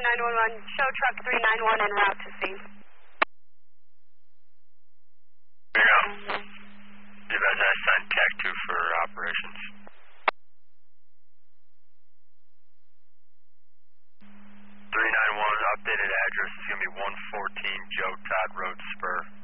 911. Show truck 391 en route to scene. There you go. You guys assigned TAC 2 for operations. 391, updated address is going to be 114 Joe Todd Road Spur.